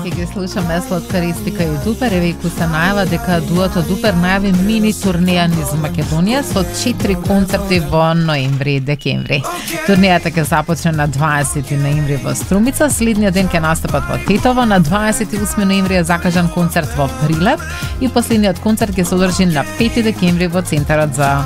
Ќе ги слушаме Сладкаристика и Дупер. Евејку се најава дека дуото Дупер најави мини турнеја низ Македонија со 4 концерти во ноември и декември. Турнејата ќе започне на 20 ноември во Струмица, следниот ден ќе настапат во Тетово, на 28 ноември е закажан концерт во Прилеп и последниот концерт ќе се одржи на 5 декември во Центарот за